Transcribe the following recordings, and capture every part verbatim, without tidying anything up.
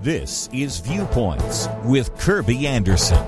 This is Viewpoints with Kirby Anderson.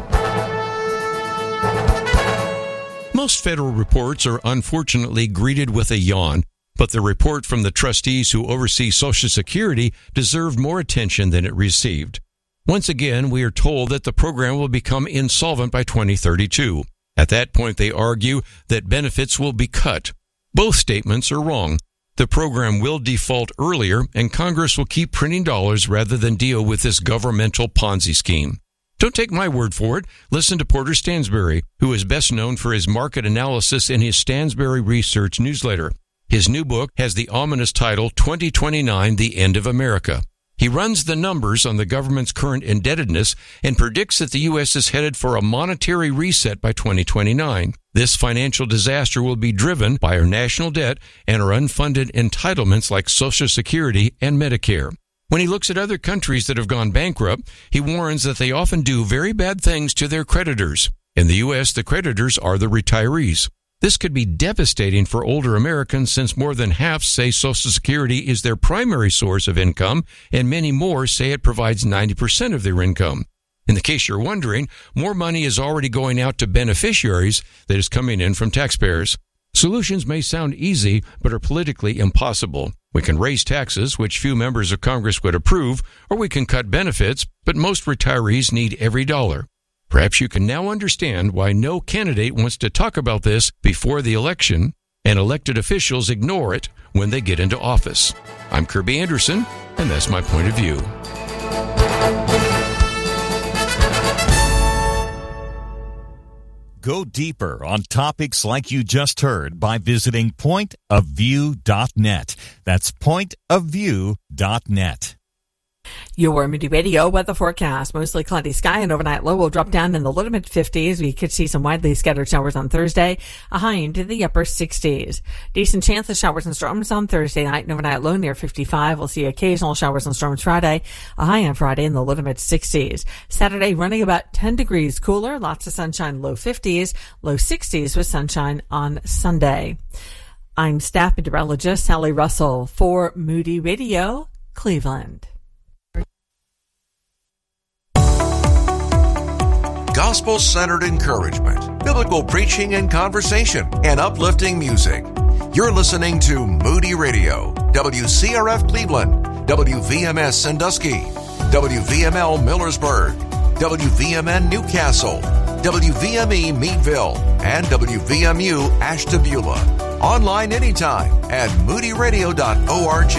Most federal reports are unfortunately greeted with a yawn, but the report from the trustees who oversee Social Security deserved more attention than it received. Once again, we are told that the program will become insolvent by twenty thirty-two. At that point, they argue that benefits will be cut. Both statements are wrong. The program will default earlier, and Congress will keep printing dollars rather than deal with this governmental Ponzi scheme. Don't take my word for it. Listen to Porter Stansberry, who is best known for his market analysis in his Stansberry Research newsletter. His new book has the ominous title, twenty twenty-nine, The End of America. He runs the numbers on the government's current indebtedness and predicts that the U S is headed for a monetary reset by twenty twenty-nine. This financial disaster will be driven by our national debt and our unfunded entitlements like Social Security and Medicare. When he looks at other countries that have gone bankrupt, he warns that they often do very bad things to their creditors. In the U S, the creditors are the retirees. This could be devastating for older Americans since more than half say Social Security is their primary source of income, and many more say it provides ninety percent of their income. In the case you're wondering, more money is already going out to beneficiaries that is coming in from taxpayers. Solutions may sound easy, but are politically impossible. We can raise taxes, which few members of Congress would approve, or we can cut benefits, but most retirees need every dollar. Perhaps you can now understand why no candidate wants to talk about this before the election, and elected officials ignore it when they get into office. I'm Kirby Anderson, and that's my point of view. Go deeper on topics like you just heard by visiting point of view dot net. That's point of view dot net. Your Moody Radio weather forecast. Mostly cloudy sky and overnight low will drop down in the low to mid fifties. We could see some widely scattered showers on Thursday, a high into the upper sixties. Decent chance of showers and storms on Thursday night and overnight low near fifty-five. We'll see occasional showers and storms Friday, a high on Friday in the low to mid sixties. Saturday running about ten degrees cooler, lots of sunshine, low fifties, low sixties with sunshine on Sunday. I'm staff meteorologist Sally Russell for Moody Radio, Cleveland. Gospel-centered encouragement, biblical preaching and conversation, and uplifting music. You're listening to Moody Radio, W C R F Cleveland, W V M S Sandusky, W V M L Millersburg, W V M N Newcastle, W V M E Meadville, and W V M U Ashtabula. Online anytime at moody radio dot org.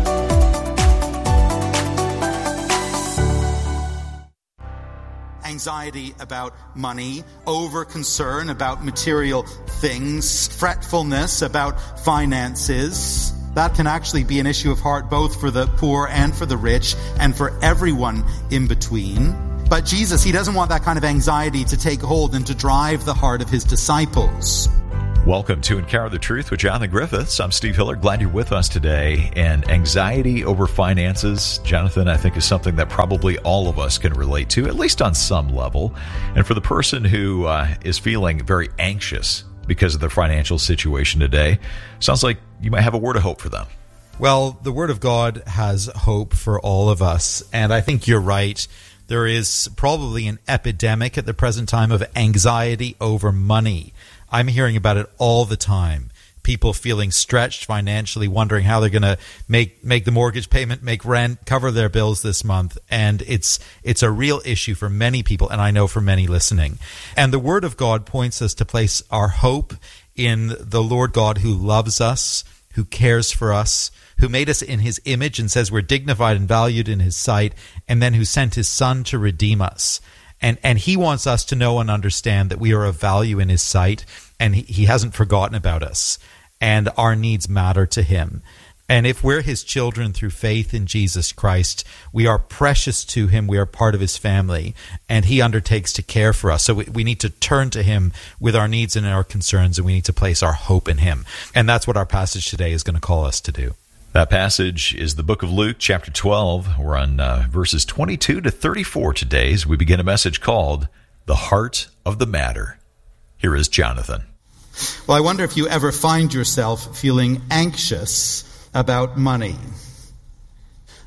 Anxiety about money, over concern about material things, fretfulness about finances. That can actually be an issue of heart both for the poor and for the rich and for everyone in between. But Jesus, he doesn't want that kind of anxiety to take hold and to drive the heart of his disciples. Welcome to Encounter the Truth with Jonathan Griffiths. I'm Steve Hiller. Glad you're with us today. And anxiety over finances, Jonathan, I think is something that probably all of us can relate to, at least on some level. And for the person who uh, is feeling very anxious because of their financial situation today, sounds like you might have a word of hope for them. Well, the Word of God has hope for all of us. And I think you're right. There is probably an epidemic at the present time of anxiety over money. I'm hearing about it all the time. People feeling stretched financially, wondering how they're going to make make the mortgage payment, make rent, cover their bills this month. And it's it's a real issue for many people, and I know for many listening. And the Word of God points us to place our hope in the Lord God who loves us, who cares for us, who made us in his image and says we're dignified and valued in his sight, and then who sent his Son to redeem us. And and he wants us to know and understand that we are of value in his sight, and he, he hasn't forgotten about us, and our needs matter to him. And if we're his children through faith in Jesus Christ, we are precious to him, we are part of his family, and he undertakes to care for us. So we, we need to turn to him with our needs and our concerns, and we need to place our hope in him. And that's what our passage today is going to call us to do. That passage is the book of Luke, chapter twelve. We're on uh, verses twenty-two to thirty-four today as we begin a message called The Heart of the Matter. Here is Jonathan. Well, I wonder if you ever find yourself feeling anxious about money.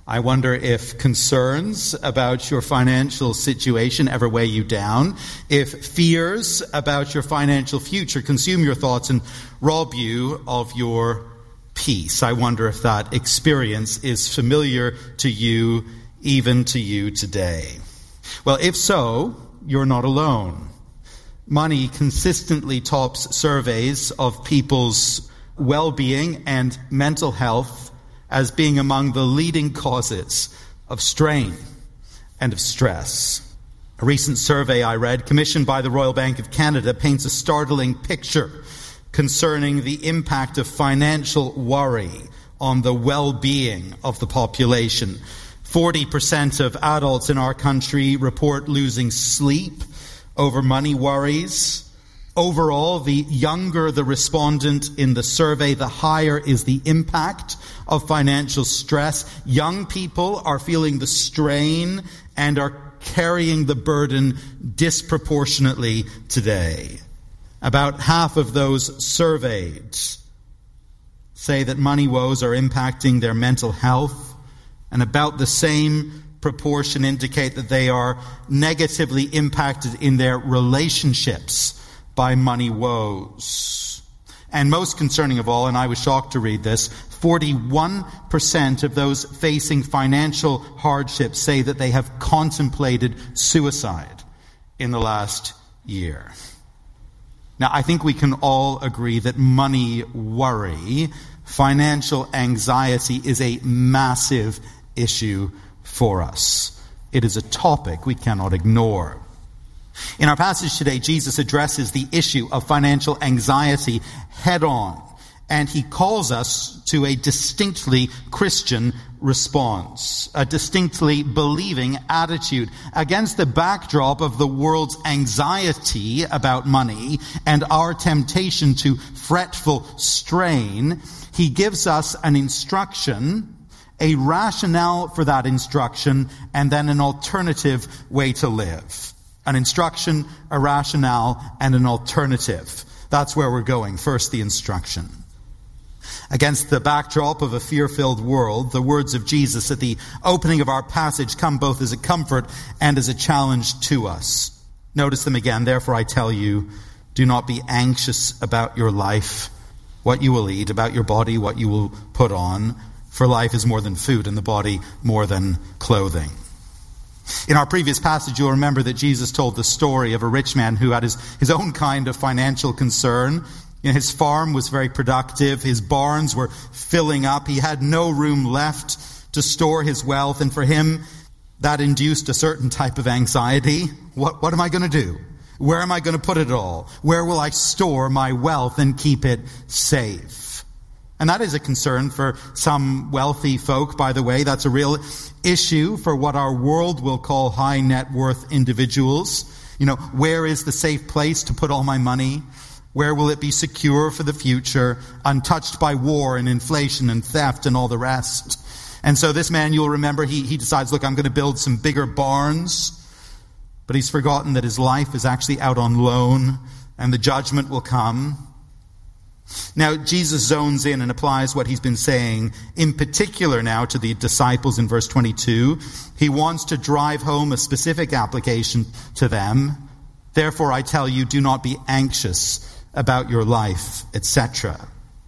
I wonder if concerns about your financial situation ever weigh you down, if fears about your financial future consume your thoughts and rob you of your peace. I wonder if that experience is familiar to you, even to you today. Well, if so, you're not alone. Money consistently tops surveys of people's well-being and mental health as being among the leading causes of strain and of stress. A recent survey I read, commissioned by the Royal Bank of Canada, paints a startling picture concerning the impact of financial worry on the well-being of the population. forty percent of adults in our country report losing sleep over money worries. Overall, the younger the respondent in the survey, the higher is the impact of financial stress. Young people are feeling the strain and are carrying the burden disproportionately today. About half of those surveyed say that money woes are impacting their mental health, and about the same proportion indicate that they are negatively impacted in their relationships by money woes. And most concerning of all, and I was shocked to read this, forty-one percent of those facing financial hardship say that they have contemplated suicide in the last year. Now, I think we can all agree that money worry, financial anxiety, is a massive issue for us. It is a topic we cannot ignore. In our passage today, Jesus addresses the issue of financial anxiety head on, and he calls us to a distinctly Christian response, a distinctly believing attitude. Against the backdrop of the world's anxiety about money and our temptation to fretful strain, he gives us an instruction, a rationale for that instruction, and then an alternative way to live. An instruction, a rationale, and an alternative. That's where we're going. First, the instruction. Against the backdrop of a fear-filled world, the words of Jesus at the opening of our passage come both as a comfort and as a challenge to us. Notice them again. Therefore, I tell you, do not be anxious about your life, what you will eat, about your body, what you will put on. For life is more than food, and the body more than clothing. In our previous passage, you'll remember that Jesus told the story of a rich man who had his, his own kind of financial concern. You know, his farm was very productive. His barns were filling up. He had no room left to store his wealth. And for him, that induced a certain type of anxiety. What, what am I going to do? Where am I going to put it all? Where will I store my wealth and keep it safe? And that is a concern for some wealthy folk, by the way. That's a real issue for what our world will call high net worth individuals. You know, where is the safe place to put all my money? Where will it be secure for the future, untouched by war and inflation and theft and all the rest? And so this man, you'll remember, he, he decides, look, I'm going to build some bigger barns. But he's forgotten that his life is actually out on loan and the judgment will come. Now, Jesus zones in and applies what he's been saying, in particular now to the disciples in verse twenty-two. He wants to drive home a specific application to them. Therefore, I tell you, do not be anxious about your life, et cetera.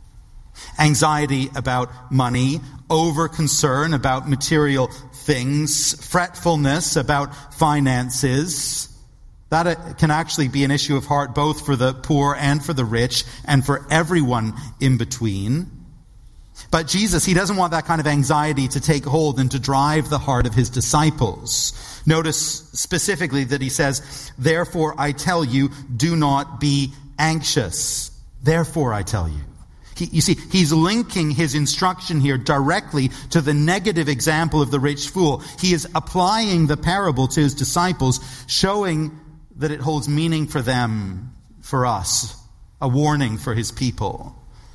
Anxiety about money, over concern about material things, fretfulness about finances. That can actually be an issue of heart both for the poor and for the rich and for everyone in between. But Jesus, he doesn't want that kind of anxiety to take hold and to drive the heart of his disciples. Notice specifically that he says, therefore I tell you, do not be anxious. Therefore I tell you. He, you see, he's linking his instruction here directly to the negative example of the rich fool. He is applying the parable to his disciples, showing that it holds meaning for them, for us, a warning for his people.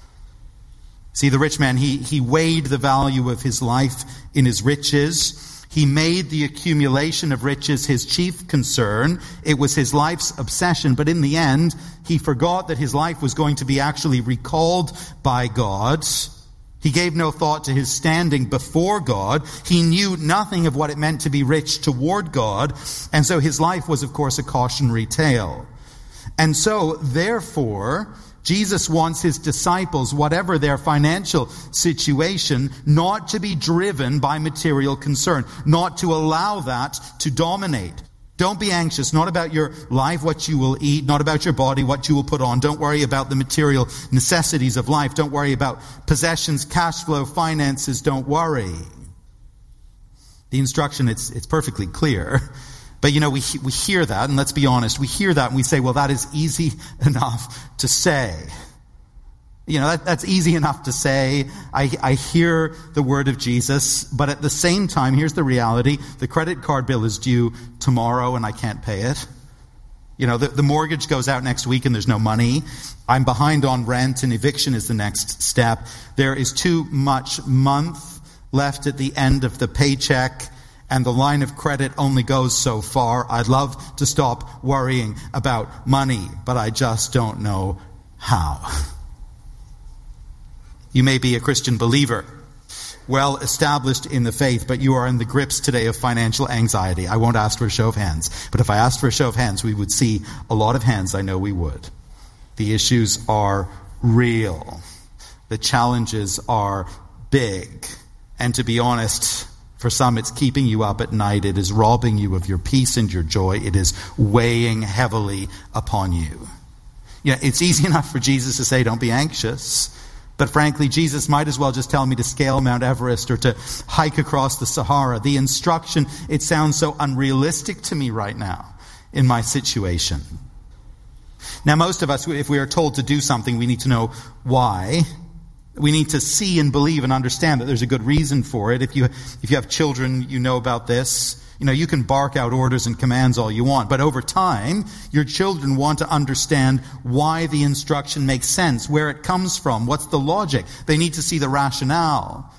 See, the rich man, he, he weighed the value of his life in his riches. He made the accumulation of riches his chief concern. It was his life's obsession, but in the end, he forgot that his life was going to be actually recalled by God. He gave no thought to his standing before God. He knew nothing of what it meant to be rich toward God. And so his life was, of course, a cautionary tale. And so, therefore, Jesus wants his disciples, whatever their financial situation, not to be driven by material concern, not to allow that to dominate. Don't be anxious, not about your life, what you will eat, not about your body, what you will put on. Don't worry about the material necessities of life. Don't worry about possessions, cash flow, finances. Don't worry. The instruction, it's, it's perfectly clear. But, you know, we we hear that, and let's be honest, we hear that and we say, well, that is easy enough to say. You know, that, that's easy enough to say. I, I hear the word of Jesus, but at the same time, here's the reality. The credit card bill is due tomorrow and I can't pay it. You know, the, the mortgage goes out next week and there's no money. I'm behind on rent and eviction is the next step. There is too much month left at the end of the paycheck, and the line of credit only goes so far. I'd love to stop worrying about money, but I just don't know how. You may be a Christian believer, well established in the faith, but you are in the grips today of financial anxiety. I won't ask for a show of hands, but if I asked for a show of hands, we would see a lot of hands. I know we would. The issues are real. The challenges are big. And to be honest, for some, it's keeping you up at night. It is robbing you of your peace and your joy. It is weighing heavily upon you. Yeah, it's easy enough for Jesus to say, don't be anxious. But frankly, Jesus might as well just tell me to scale Mount Everest or to hike across the Sahara. The instruction, it sounds so unrealistic to me right now in my situation. Now, most of us, if we are told to do something, we need to know why. We need to see and believe and understand that there's a good reason for it. If you if you have children, you know about this. You know, you can bark out orders and commands all you want, but over time, your children want to understand why the instruction makes sense, where it comes from, what's the logic. They need to see the rationale.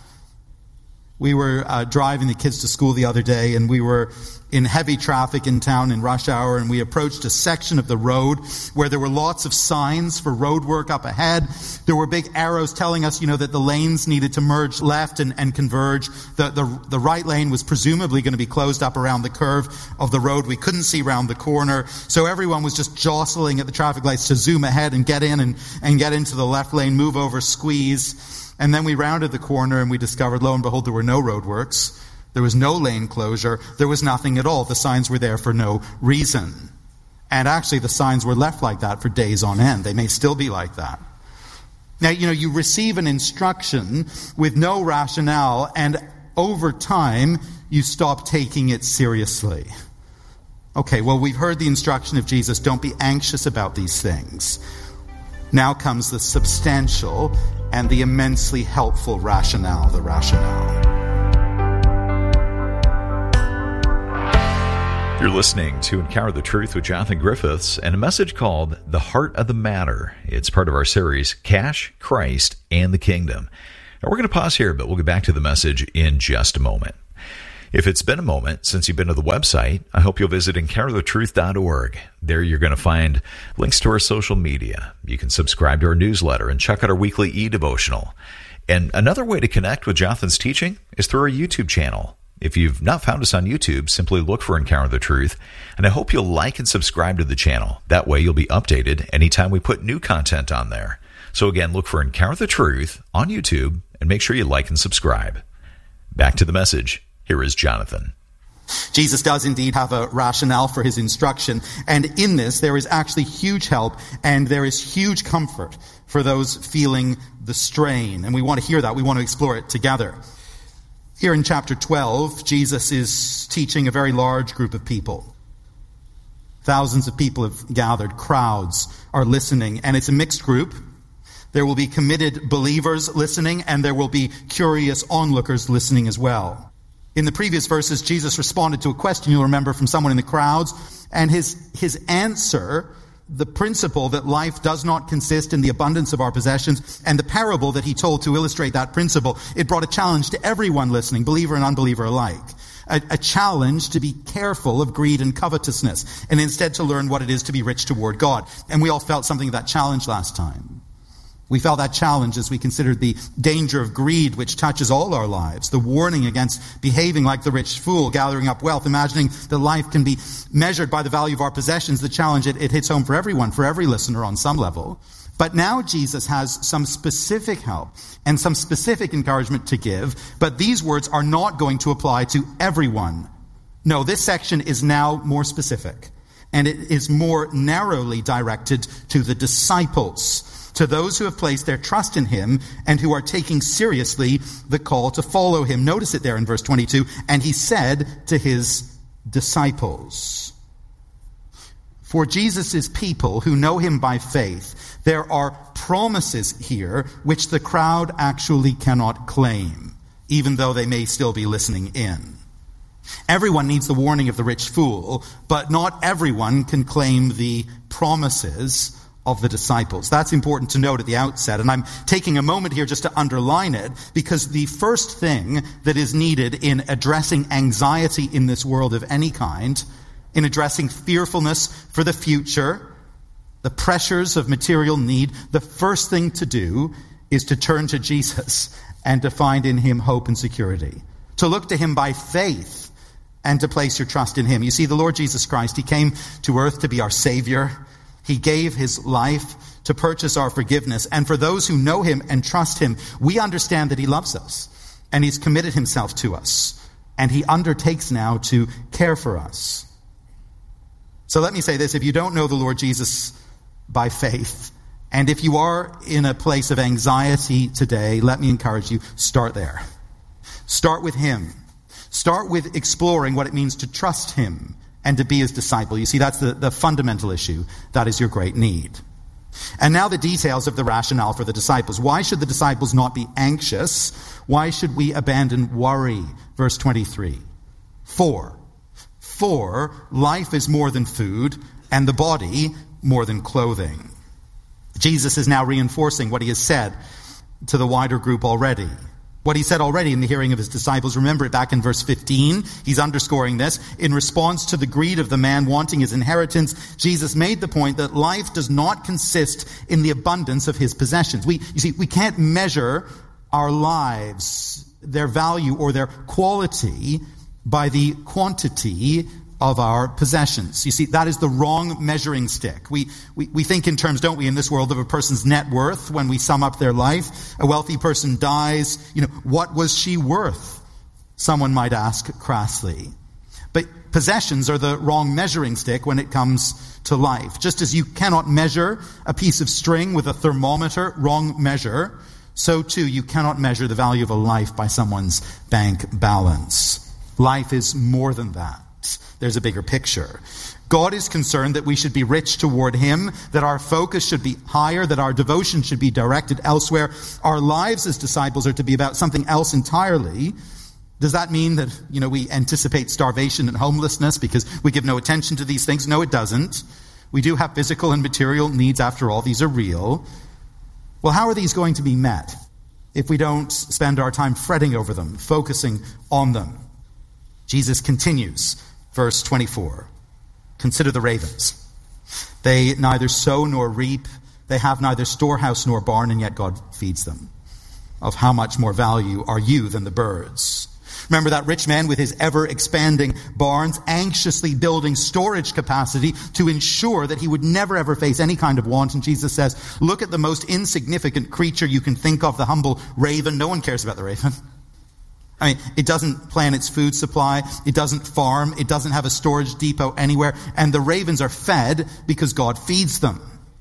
We were uh, driving the kids to school the other day, and we were in heavy traffic in town in rush hour, and we approached a section of the road where there were lots of signs for road work up ahead. There were big arrows telling us, you know, that the lanes needed to merge left and, and converge. The, the, the right lane was presumably going to be closed up around the curve of the road. We couldn't see around the corner. So everyone was just jostling at the traffic lights to zoom ahead and get in and, and get into the left lane, move over, squeeze. And then we rounded the corner and we discovered, lo and behold, there were no roadworks. There was no lane closure. There was nothing at all. The signs were there for no reason. And actually, the signs were left like that for days on end. They may still be like that. Now, you know, you receive an instruction with no rationale, and over time, you stop taking it seriously. Okay, well, we've heard the instruction of Jesus, don't be anxious about these things. Now comes the substantial and the immensely helpful rationale, the rationale. You're listening to Encounter the Truth with Jonathan Griffiths and a message called The Heart of the Matter. It's part of our series, Cash, Christ, and the Kingdom. Now we're going to pause here, but we'll get back to the message in just a moment. If it's been a moment since you've been to the website, I hope you'll visit encounter the truth dot org. There you're going to find links to our social media. You can subscribe to our newsletter and check out our weekly e-devotional. And another way to connect with Jonathan's teaching is through our YouTube channel. If you've not found us on YouTube, simply look for Encounter the Truth, and I hope you'll like and subscribe to the channel. That way you'll be updated anytime we put new content on there. So again, look for Encounter the Truth on YouTube, and make sure you like and subscribe. Back to the message. Here is Jonathan. Jesus does indeed have a rationale for his instruction, and in this there is actually huge help, and there is huge comfort for those feeling the strain, and we want to hear that. We want to explore it together. Here in chapter twelve, Jesus is teaching a very large group of people. Thousands of people have gathered. Crowds are listening, and it's a mixed group. There will be committed believers listening, and there will be curious onlookers listening as well. In the previous verses, Jesus responded to a question, you'll remember, from someone in the crowds, and his, his answer, the principle that life does not consist in the abundance of our possessions, and the parable that he told to illustrate that principle, it brought a challenge to everyone listening, believer and unbeliever alike. A, a challenge to be careful of greed and covetousness, and instead to learn what it is to be rich toward God. And we all felt something of that challenge last time. We felt that challenge as we considered the danger of greed, which touches all our lives, the warning against behaving like the rich fool, gathering up wealth, imagining that life can be measured by the value of our possessions. The challenge, it, it hits home for everyone, for every listener on some level. But now Jesus has some specific help and some specific encouragement to give, but these words are not going to apply to everyone. No, this section is now more specific, and it is more narrowly directed to the disciples, to those who have placed their trust in him and who are taking seriously the call to follow him. Notice it there in verse twenty-two, and he said to his disciples. For Jesus' people who know him by faith, there are promises here which the crowd actually cannot claim, even though they may still be listening in. Everyone needs the warning of the rich fool, but not everyone can claim the promises of the disciples. That's important to note at the outset, and I'm taking a moment here just to underline it, because the first thing that is needed in addressing anxiety in this world of any kind, in addressing fearfulness for the future, the pressures of material need, the first thing to do is to turn to Jesus and to find in him hope and security, to look to him by faith and to place your trust in him. You see, the Lord Jesus Christ, he came to earth to be our Savior. He gave his life to purchase our forgiveness. And for those who know him and trust him, we understand that he loves us and he's committed himself to us. And he undertakes now to care for us. So let me say this. If you don't know the Lord Jesus by faith, and if you are in a place of anxiety today, let me encourage you, start there. Start with him. Start with exploring what it means to trust him and to be his disciple. You see, that's the, the fundamental issue. That is your great need. And now the details of the rationale for the disciples. Why should the disciples not be anxious? Why should we abandon worry? Verse twenty-three. For, for life is more than food, and the body more than clothing. Jesus is now reinforcing what he has said to the wider group already. What he said already in the hearing of his disciples. Remember it back in verse fifteen. He's underscoring this. In response to the greed of the man wanting his inheritance, Jesus made the point that life does not consist in the abundance of his possessions. We, you see, we can't measure our lives, their value or their quality by the quantity of our possessions. You see, that is the wrong measuring stick. We, we we think in terms, don't we, in this world of a person's net worth when we sum up their life. A wealthy person dies, you know, what was she worth? Someone might ask crassly. But possessions are the wrong measuring stick when it comes to life. Just as you cannot measure a piece of string with a thermometer, wrong measure, so too you cannot measure the value of a life by someone's bank balance. Life is more than that. There's a bigger picture. God is concerned that we should be rich toward him, that our focus should be higher, that our devotion should be directed elsewhere. Our lives as disciples are to be about something else entirely. Does that mean that, you know, we anticipate starvation and homelessness because we give no attention to these things? No, it doesn't. We do have physical and material needs after all. These are real. Well, how are these going to be met if we don't spend our time fretting over them, focusing on them? Jesus continues. Verse twenty-four, consider the ravens. They neither sow nor reap. They have neither storehouse nor barn, and yet God feeds them. Of how much more value are you than the birds? Remember that rich man with his ever-expanding barns, anxiously building storage capacity to ensure that he would never ever face any kind of want. And Jesus says, look at the most insignificant creature you can think of, the humble raven. No one cares about the raven. I mean, it doesn't plan its food supply. It doesn't farm. It doesn't have a storage depot anywhere. And the ravens are fed because God feeds them.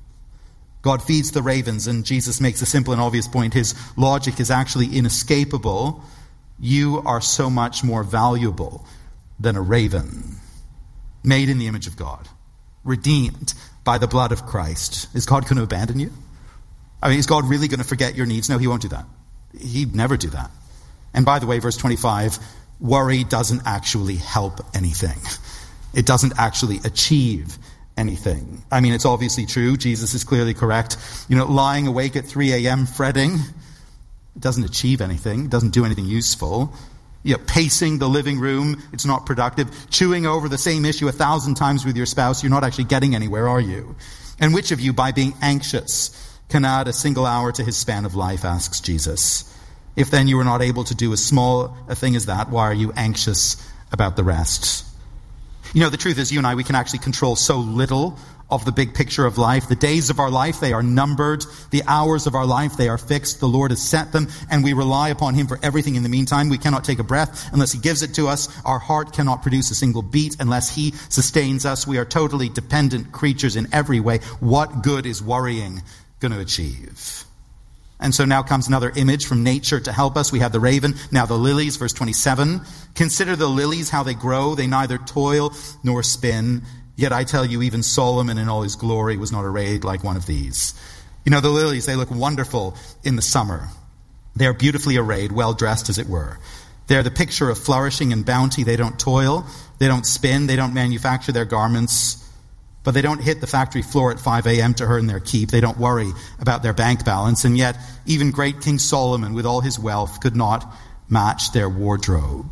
God feeds the ravens. And Jesus makes a simple and obvious point. His logic is actually inescapable. You are so much more valuable than a raven. Made in the image of God. Redeemed by the blood of Christ. Is God going to abandon you? I mean, is God really going to forget your needs? No, he won't do that. He'd never do that. And by the way, verse twenty-five, worry doesn't actually help anything. It doesn't actually achieve anything. I mean, it's obviously true. Jesus is clearly correct. You know, lying awake at three a.m. fretting, it doesn't achieve anything. It doesn't do anything useful. You know, pacing the living room, it's not productive. Chewing over the same issue a thousand times with your spouse, you're not actually getting anywhere, are you? And which of you, by being anxious, can add a single hour to his span of life, asks Jesus. If then you are not able to do as small a thing as that, why are you anxious about the rest? You know, the truth is, you and I, we can actually control so little of the big picture of life. The days of our life, they are numbered. The hours of our life, they are fixed. The Lord has set them, and we rely upon him for everything in the meantime. We cannot take a breath unless he gives it to us. Our heart cannot produce a single beat unless he sustains us. We are totally dependent creatures in every way. What good is worrying going to achieve? And so now comes another image from nature to help us. We have the raven, now the lilies, verse twenty-seven. Consider the lilies, how they grow. They neither toil nor spin. Yet I tell you, even Solomon in all his glory was not arrayed like one of these. You know, the lilies, they look wonderful in the summer. They are beautifully arrayed, well dressed as it were. They're the picture of flourishing and bounty. They don't toil, they don't spin, they don't manufacture their garments. But they don't hit the factory floor at five a.m. to earn their keep. They don't worry about their bank balance. And yet, even great King Solomon, with all his wealth, could not match their wardrobe.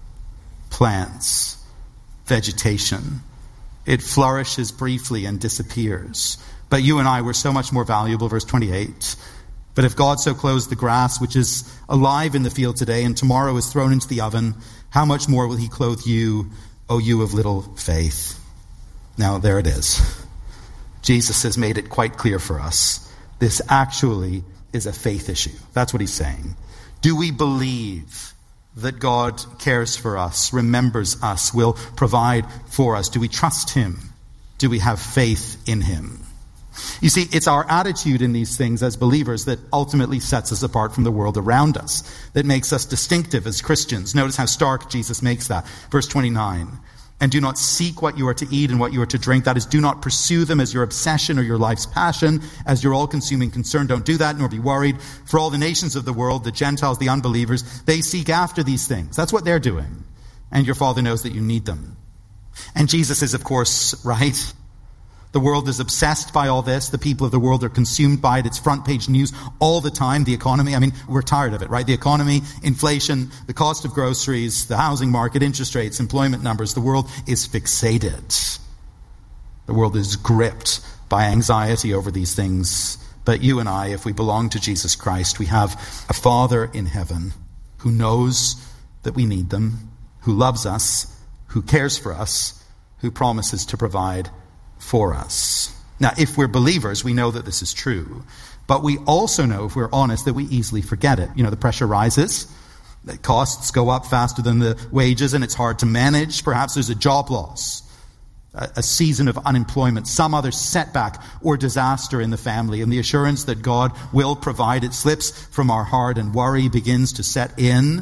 Plants, vegetation. It flourishes briefly and disappears. But you and I were so much more valuable, verse twenty-eight. But if God so clothes the grass, which is alive in the field today, and tomorrow is thrown into the oven, how much more will he clothe you, O you of little faith? Now, there it is. Jesus has made it quite clear for us. This actually is a faith issue. That's what he's saying. Do we believe that God cares for us, remembers us, will provide for us? Do we trust him? Do we have faith in him? You see, it's our attitude in these things as believers that ultimately sets us apart from the world around us, that makes us distinctive as Christians. Notice how stark Jesus makes that. Verse twenty-nine. And do not seek what you are to eat and what you are to drink. That is, do not pursue them as your obsession or your life's passion, as your all-consuming concern. Don't do that, nor be worried. For all the nations of the world, the Gentiles, the unbelievers, they seek after these things. That's what they're doing. And your Father knows that you need them. And Jesus is, of course, right. The world is obsessed by all this. The people of the world are consumed by it. It's front page news all the time. The economy, I mean, we're tired of it, right? The economy, inflation, the cost of groceries, the housing market, interest rates, employment numbers. The world is fixated. The world is gripped by anxiety over these things. But you and I, if we belong to Jesus Christ, we have a Father in heaven who knows that we need them, who loves us, who cares for us, who promises to provide for us. Now, if we're believers, we know that this is true. But we also know, if we're honest, that we easily forget it. You know, the pressure rises. The costs go up faster than the wages, and it's hard to manage. Perhaps there's a job loss, a, a season of unemployment, some other setback or disaster in the family. And the assurance that God will provide, it slips from our heart, and worry begins to set in.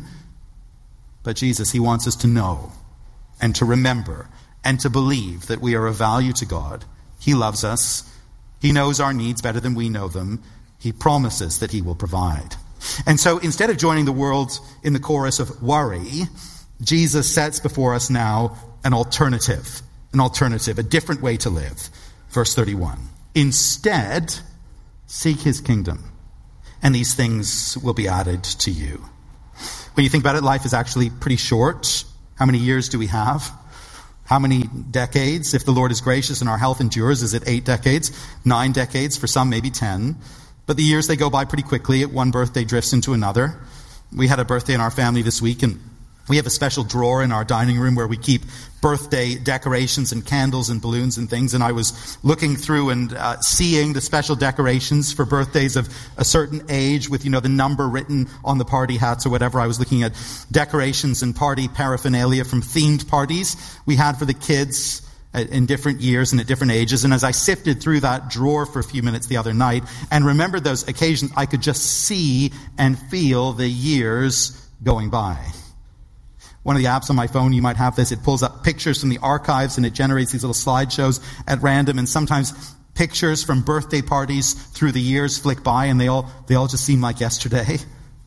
But Jesus, he wants us to know and to remember and to believe that we are of value to God. He loves us. He knows our needs better than we know them. He promises that he will provide. And so instead of joining the world in the chorus of worry, Jesus sets before us now an alternative, an alternative, a different way to live. Verse thirty-one. Instead, seek his kingdom, and these things will be added to you. When you think about it, life is actually pretty short. How many years do we have? How many decades? If the Lord is gracious and our health endures, is it eight decades? Nine decades? For some, maybe ten. But the years, they go by pretty quickly. One birthday drifts into another. We had a birthday in our family this week, and we have a special drawer in our dining room where we keep birthday decorations and candles and balloons and things. And I was looking through and uh, seeing the special decorations for birthdays of a certain age with, you know, the number written on the party hats or whatever. I was looking at decorations and party paraphernalia from themed parties we had for the kids in different years and at different ages. And as I sifted through that drawer for a few minutes the other night and remembered those occasions, I could just see and feel the years going by. One of the apps on my phone, you might have this, it pulls up pictures from the archives and it generates these little slideshows at random, and sometimes pictures from birthday parties through the years flick by and they all they all just seem like yesterday.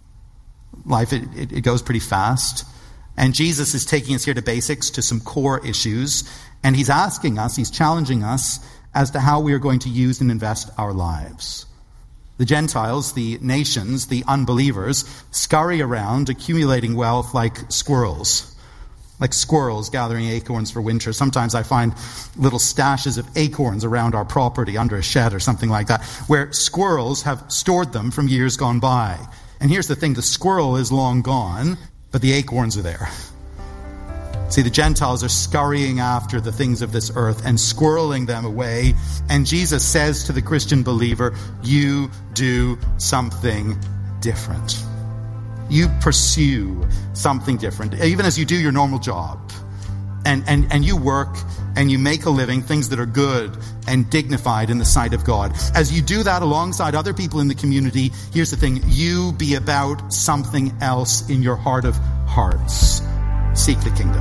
Life, it, it, it goes pretty fast. And Jesus is taking us here to basics, to some core issues, and he's asking us, he's challenging us as to how we are going to use and invest our lives. The Gentiles, the nations, the unbelievers, scurry around accumulating wealth like squirrels. like squirrels gathering acorns for winter. Sometimes I find little stashes of acorns around our property under a shed or something like that, where squirrels have stored them from years gone by. And here's the thing, the squirrel is long gone, but the acorns are there. See, the Gentiles are scurrying after the things of this earth and squirreling them away. And Jesus says to the Christian believer, you do something different. You pursue something different, even as you do your normal job. And, and, and you work and you make a living, things that are good and dignified in the sight of God. As you do that alongside other people in the community, here's the thing, you be about something else in your heart of hearts. Seek the kingdom.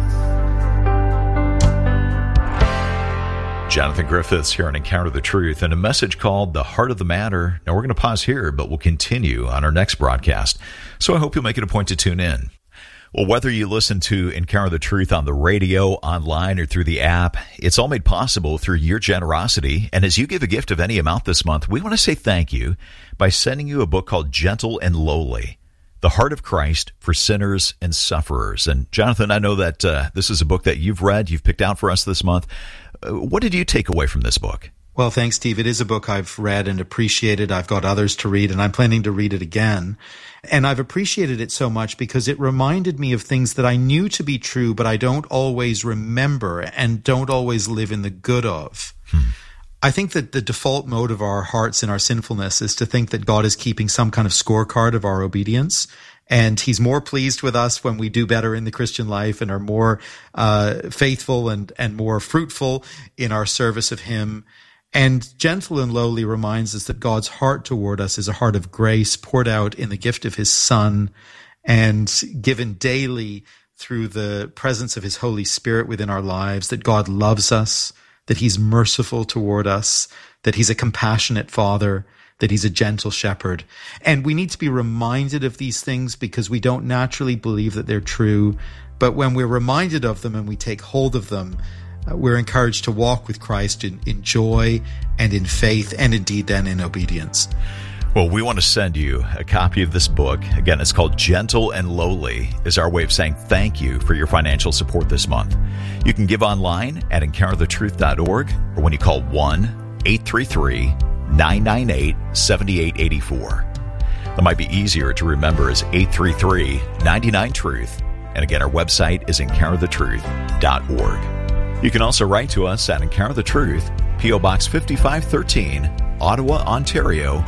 Jonathan Griffiths here on Encounter the Truth, and a message called The Heart of the Matter. Now, we're going to pause here, but we'll continue on our next broadcast. So I hope you'll make it a point to tune in. Well, whether you listen to Encounter the Truth on the radio, online, or through the app, it's all made possible through your generosity. And as you give a gift of any amount this month, we want to say thank you by sending you a book called Gentle and Lowly, The Heart of Christ for Sinners and Sufferers. And Jonathan, I know that uh, this is a book that you've read, you've picked out for us this month. Uh, what did you take away from this book? Well, thanks, Steve. It is a book I've read and appreciated. I've got others to read, and I'm planning to read it again. And I've appreciated it so much because it reminded me of things that I knew to be true, but I don't always remember and don't always live in the good of. Hmm. I think that the default mode of our hearts in our sinfulness is to think that God is keeping some kind of scorecard of our obedience. And he's more pleased with us when we do better in the Christian life and are more uh, faithful and, and more fruitful in our service of him. And Gentle and Lowly reminds us that God's heart toward us is a heart of grace poured out in the gift of his Son and given daily through the presence of his Holy Spirit within our lives, that God loves us, that he's merciful toward us, that he's a compassionate Father, that he's a gentle shepherd. And we need to be reminded of these things because we don't naturally believe that they're true. But when we're reminded of them and we take hold of them, uh, we're encouraged to walk with Christ in, in joy and in faith and indeed then in obedience. Well, we want to send you a copy of this book. Again, it's called Gentle and Lowly, is our way of saying thank you for your financial support this month. You can give online at encounter the truth dot org or when you call one eight three three nine nine eight seven eight eight four. That might be easier to remember as eight three three nine nine truth. And again, our website is encounter the truth dot org. You can also write to us at Encounter the Truth, P O Box fifty-five thirteen, Ottawa, Ontario,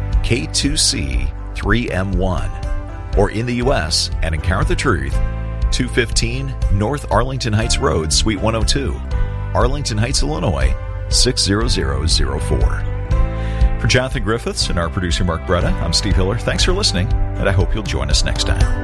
K two C three M one. Or in the U S at Encounter the Truth, two fifteen North Arlington Heights Road, Suite one oh two, Arlington Heights, Illinois, six zero zero zero four. For Jonathan Griffiths and our producer Mark Bretta, I'm Steve Hiller. Thanks for listening, and I hope you'll join us next time.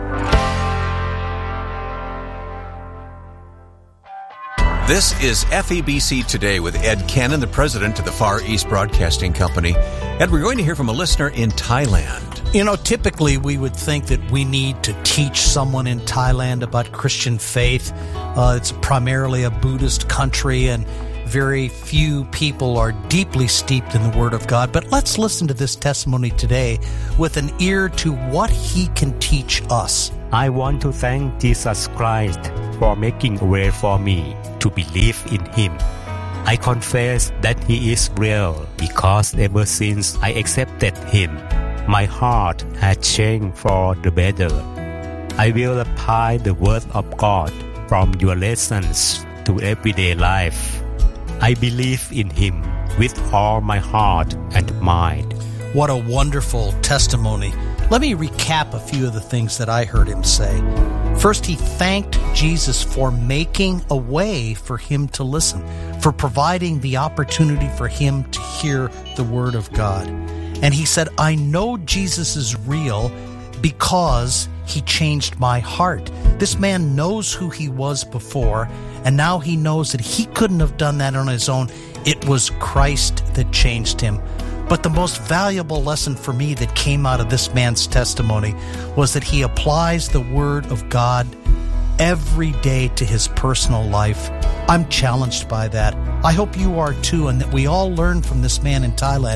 This is F E B C Today with Ed Cannon, the president of the Far East Broadcasting Company. Ed, we're going to hear from a listener in Thailand. You know, typically we would think that we need to teach someone in Thailand about Christian faith. Uh, it's primarily a Buddhist country, and very few people are deeply steeped in the Word of God. But let's listen to this testimony today with an ear to what he can teach us. I want to thank Jesus Christ for making a way for me to believe in him. I confess that he is real because ever since I accepted him, my heart has changed for the better. I will apply the Word of God from your lessons to everyday life. I believe in him with all my heart and mind. What a wonderful testimony. Let me recap a few of the things that I heard him say. First, he thanked Jesus for making a way for him to listen, for providing the opportunity for him to hear the Word of God. And he said, I know Jesus is real because he changed my heart. This man knows who he was before, and now he knows that he couldn't have done that on his own. It was Christ that changed him. But the most valuable lesson for me that came out of this man's testimony was that he applies the Word of God every day to his personal life. I'm challenged by that. I hope you are too, and that we all learn from this man in Thailand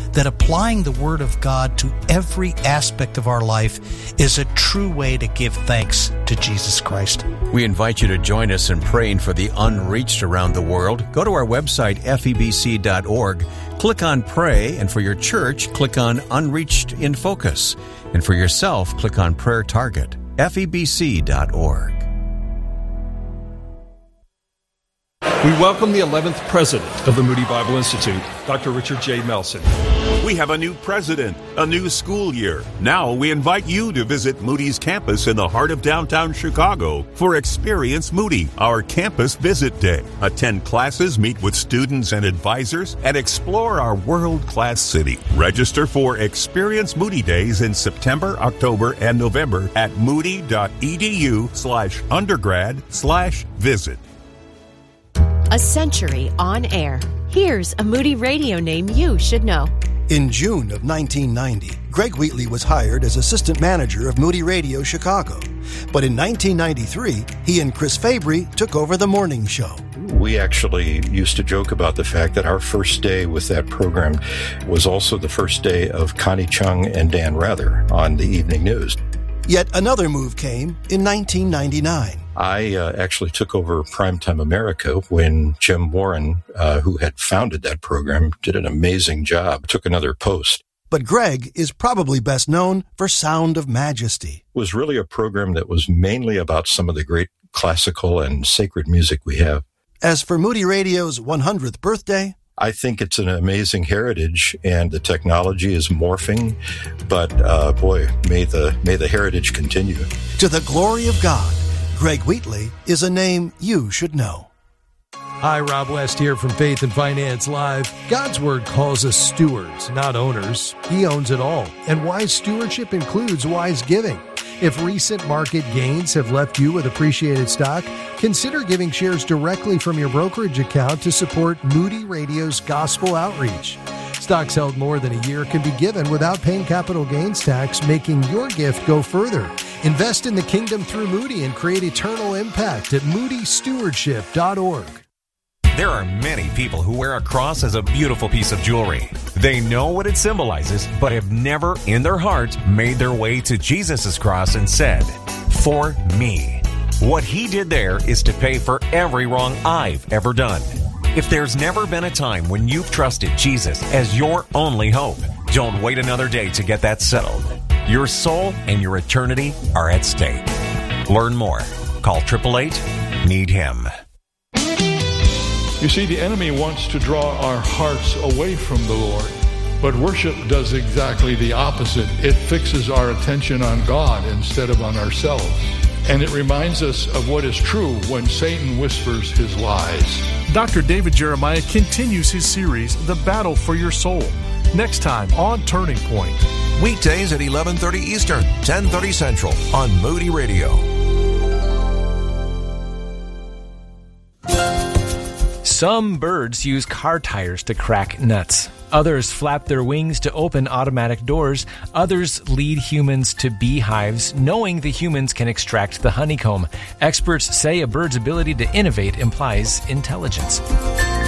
that applying the Word of God to every aspect of our life is a true way to give thanks to Jesus Christ. We invite you to join us in praying for the unreached around the world. Go to our website, F E B C dot org. Click on Pray, and for your church, click on Unreached in Focus. And for yourself, click on Prayer Target, F E B C dot org. We welcome the eleventh president of the Moody Bible Institute, Doctor Richard J. Melson. We have a new president, a new school year. Now we invite you to visit Moody's campus in the heart of downtown Chicago for Experience Moody, our campus visit day. Attend classes, meet with students and advisors, and explore our world-class city. Register for Experience Moody Days in September, October, and November at moody.edu slash undergrad slash visit. A century on air. Here's a Moody Radio name you should know. In June of nineteen ninety, Greg Wheatley was hired as assistant manager of Moody Radio Chicago. But in nineteen ninety-three, he and Chris Fabry took over the morning show. We actually used to joke about the fact that our first day with that program was also the first day of Connie Chung and Dan Rather on the evening news. Yet another move came in nineteen ninety-nine. I uh, actually took over Primetime America when Jim Warren, uh, who had founded that program, did an amazing job, took another post. But Greg is probably best known for Sound of Majesty. It was really a program that was mainly about some of the great classical and sacred music we have. As for Moody Radio's one hundredth birthday, I think it's an amazing heritage, and the technology is morphing. But uh, boy, may the may the heritage continue. To the glory of God, Greg Wheatley is a name you should know. Hi, Rob West here from Faith and Finance Live. God's Word calls us stewards, not owners. He owns it all, and wise stewardship includes wise giving. If recent market gains have left you with appreciated stock, consider giving shares directly from your brokerage account to support Moody Radio's gospel outreach. Stocks held more than a year can be given without paying capital gains tax, making your gift go further. Invest in the kingdom through Moody and create eternal impact at moody stewardship dot org. There are many people who wear a cross as a beautiful piece of jewelry. They know what it symbolizes, but have never in their heart made their way to Jesus' cross and said, "For me." What he did there is to pay for every wrong I've ever done. If there's never been a time when you've trusted Jesus as your only hope, don't wait another day to get that settled. Your soul and your eternity are at stake. Learn more. Call eight eight eight, need him. You see, the enemy wants to draw our hearts away from the Lord. But worship does exactly the opposite. It fixes our attention on God instead of on ourselves. And it reminds us of what is true when Satan whispers his lies. Doctor David Jeremiah continues his series, The Battle for Your Soul. Next time on Turning Point. Weekdays at eleven thirty Eastern, ten thirty Central on Moody Radio. Some birds use car tires to crack nuts. Others flap their wings to open automatic doors. Others lead humans to beehives, knowing the humans can extract the honeycomb. Experts say a bird's ability to innovate implies intelligence.